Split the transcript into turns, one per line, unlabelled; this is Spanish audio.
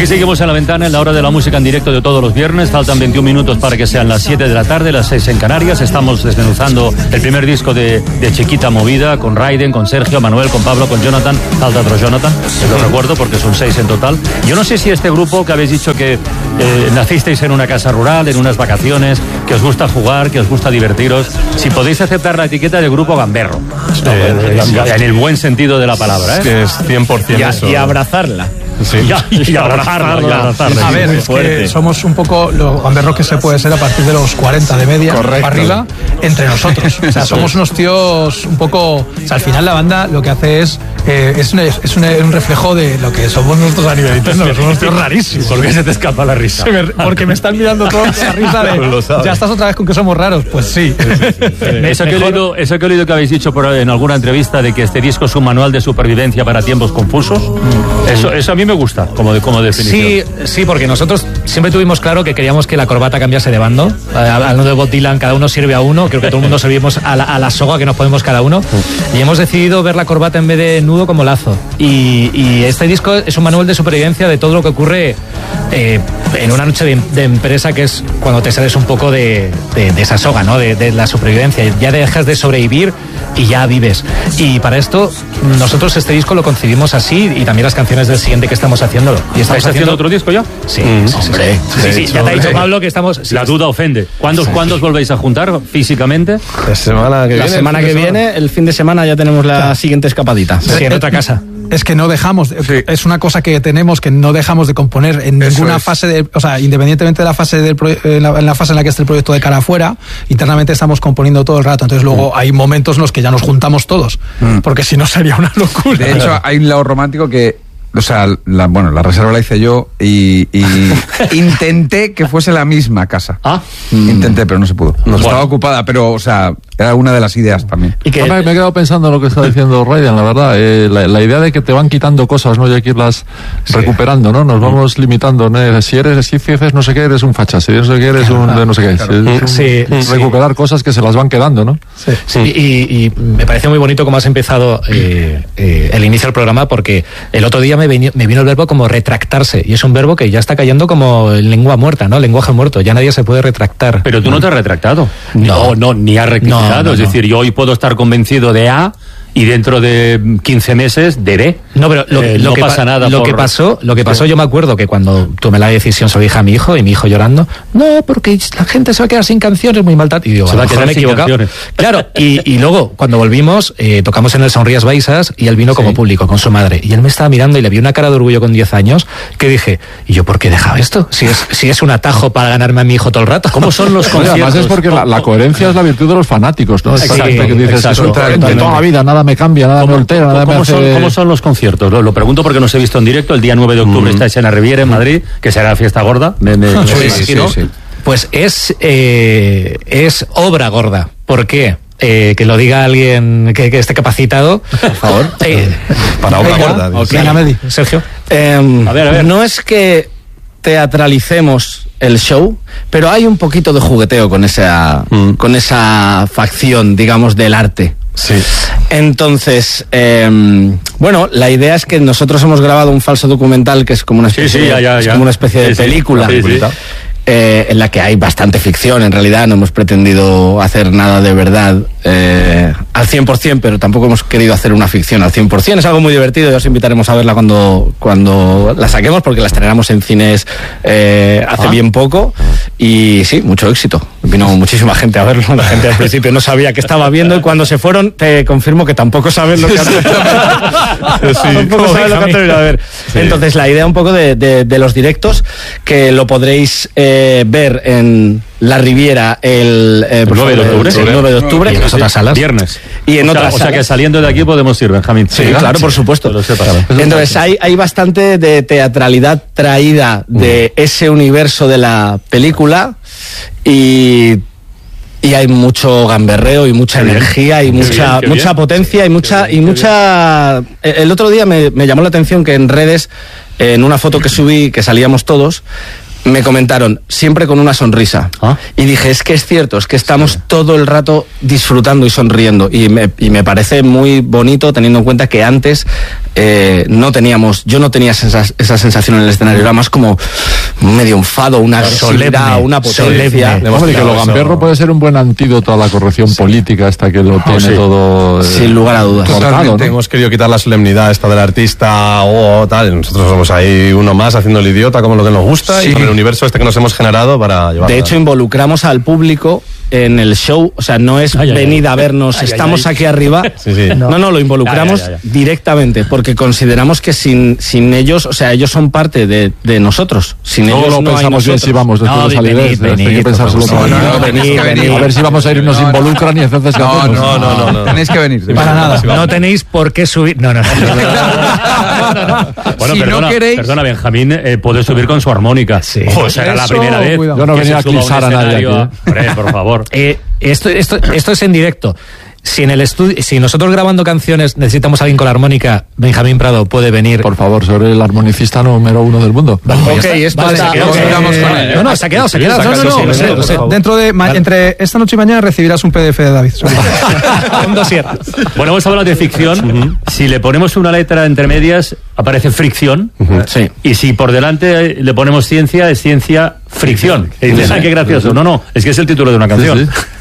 Aquí seguimos en La Ventana, en la hora de la música en directo de todos los viernes. Faltan 21 minutos para que sean las 7 de la tarde, las 6 en Canarias. Estamos desmenuzando el primer disco de Chiquita Movida, con Raiden, con Sergio, Manuel, con Pablo, con Jonathan. Falta otro Jonathan, que lo recuerdo porque son 6 en total. Yo no sé si este grupo que habéis dicho que nacisteis en una casa rural, en unas vacaciones, que os gusta jugar, que os gusta divertiros, si podéis aceptar la etiqueta de grupo gamberro, en el buen sentido de la palabra, ¿eh?
Que es 100% eso.
Y abrazarla.
Sí.
Y abrazarla.
A ver, es que somos un poco los gamberros que se puede ser a partir de los 40 de media.
Correcto.
Para arriba, entre nosotros. O sea, somos unos tíos un poco... O sea, al final la banda lo que hace es un reflejo de lo que somos nosotros a nivel interno. Somos unos tíos rarísimos.
¿Por qué se te escapa la risa?
Porque me están mirando todos con la risa de... ¿Ya estás otra vez con que somos raros? Pues sí.
Eso que he leído que habéis dicho en alguna entrevista de que este disco es un manual de supervivencia para tiempos confusos. Eso a mí me gusta como definición.
Sí, porque nosotros siempre tuvimos claro que queríamos que la corbata cambiase de bando. Hablando de Bob Dylan, cada uno sirve a uno. Creo que todo el mundo servimos a la soga que nos ponemos cada uno. Y hemos decidido ver la corbata en vez de nudo como lazo. Y este disco es un manual de supervivencia de todo lo que ocurre en una noche de empresa, que es cuando te sales un poco de esa soga, ¿no? De la supervivencia. Ya dejas de sobrevivir y ya vives. Y para esto nosotros este disco lo concibimos así, y también las canciones del siguiente que estamos haciéndolo. ¿Y
estáis haciendo otro disco ya?
Sí,
hombre.
Sí, ya te ha dicho Pablo que estamos...
La duda ofende. ¿Cuándo os volvéis a juntar físicamente?
La semana que viene,
el fin de semana ya tenemos la siguiente escapadita. Sí, en otra casa.
Es que no dejamos, es una cosa que tenemos, que no dejamos de componer en ninguna fase, o sea, independientemente de la fase en la fase en la que esté el proyecto de cara afuera, internamente estamos componiendo todo el rato. Entonces luego hay momentos en los que ya nos juntamos todos, porque si no sería una locura.
De hecho, hay un lado romántico que, o sea, la reserva la hice yo y intenté que fuese la misma casa. Intenté, pero no se pudo. Estaba ocupada, pero, o sea, era una de las ideas también.
Me he quedado pensando en lo que está diciendo Raiden, la verdad. La idea de que te van quitando cosas, ¿no? Y hay que irlas recuperando, ¿no? Nos vamos limitando, ¿no? Si haces no sé qué, eres un facha. Si eres no sé qué, eres un de no sé qué. Recuperar cosas que se las van quedando, ¿no?
Sí. Y me parece muy bonito cómo has empezado el inicio del programa, porque el otro día me vino el verbo como retractarse, y es un verbo que ya está cayendo como en lengua muerta, ¿no? Lenguaje muerto, ya nadie se puede retractar.
Pero tú no te has retractado. No, ni has rectificado. Es decir, yo hoy puedo estar convencido de A y dentro de 15 meses de B.
No, pero lo que pasa nada. Lo que pasó, yo me acuerdo que cuando tomé la decisión se lo dije a mi hijo, y mi hijo llorando, no, porque la gente se va a quedar sin canciones, muy mal. Y digo,
se va a quedar sin canciones.
Claro, y luego, cuando volvimos, tocamos en el Sonrías Baixas, y él vino como público con su madre. Y él me estaba mirando y le vi una cara de orgullo con 10 años, que dije, ¿y yo por qué he dejado esto? Si es un atajo para ganarme a mi hijo todo el rato.
¿Cómo son los conciertos?
Además es porque la coherencia es la virtud de los fanáticos, ¿no?
Exacto,
que dices, de toda la vida, nada me cambia, nada me altera, nada me hace...
¿Cómo son los conciertos? Lo pregunto porque no os he visto en directo. El día 9 de octubre estáis en la Riviera, en Madrid, que será la fiesta gorda.
Sí. Pues es obra gorda. ¿Por qué? Que lo diga alguien que esté capacitado.
Por favor. Para obra gorda.
Sergio.
A ver.
No es que teatralicemos el show, pero hay un poquito de jugueteo con esa facción, digamos, del arte.
Sí.
Entonces, bueno, la idea es que nosotros hemos grabado un falso documental que es como una especie, es como una especie de película. En la que hay bastante ficción, en realidad no hemos pretendido hacer nada de verdad al 100%, pero tampoco hemos querido hacer una ficción al 100%. Es algo muy divertido, ya os invitaremos a verla cuando la saquemos, porque la estrenamos en cines hace bien poco, y sí, mucho éxito. Vino muchísima gente a verlo. La gente al principio no sabía que estaba viendo, y cuando se fueron te confirmo que tampoco saben lo que han tampoco saben lo que han terminado de ver. Entonces la idea un poco de los directos, que lo podréis ver en La Riviera el 9 de octubre.
Y en otras salas. Viernes.
Y en otras salas.
O sea que saliendo de aquí podemos ir, Benjamín.
Sí, claro, por supuesto. Entonces hay bastante de teatralidad traída de ese universo de la película, y hay mucho gamberreo y mucha energía y mucha potencia y mucha. El otro día me llamó la atención que en redes, en una foto que subí, que salíamos todos, me comentaron, siempre con una sonrisa. Y dije, es que es cierto, es que estamos todo el rato disfrutando y sonriendo. Y me parece muy bonito, teniendo en cuenta que antes yo no tenía esa sensación en el escenario, era más como medio enfado, una agresividad, una potencia.
Que lo gamberro puede ser un buen antídoto a la corrección política hasta que lo tiene todo.
Sin lugar a dudas.
Totalmente. ¿No? Hemos querido quitar la solemnidad esta del artista o tal. Nosotros somos ahí uno más haciendo el idiota como lo que nos gusta y con el universo este que nos hemos generado para llevar.
De hecho, involucramos al público en el show, o sea, no es venid a vernos, estamos aquí arriba. No, lo involucramos directamente, porque consideramos que sin ellos, o sea, ellos son parte de nosotros. Sin ellos
no pensamos bien si vamos después de salir. Hay que pensárselo todo. A ver si vamos a ir y nos involucran y entonces
no. Tenéis que venir.
Para nada. No tenéis por qué subir. No.
Bueno, perdona, Benjamín puede subir con su armónica. Ojo, será la primera vez.
Yo no venía a eclipsar a nadie aquí.
Por favor.
Esto es en directo. Si en el estudio, si nosotros grabando canciones necesitamos a alguien con la armónica, Benjamín Prado puede venir.
Por favor, sobre el armonicista número 1 del mundo.
Se ha quedado.
Dentro de entre esta noche y mañana recibirás un PDF de David.
Un dossier.
Bueno, hemos hablado de ficción. Si le ponemos una letra entre medias, aparece fricción.
Sí.
Y si por delante le ponemos ciencia, es ciencia fricción. Y dices, qué gracioso. No, es que es el título de una canción.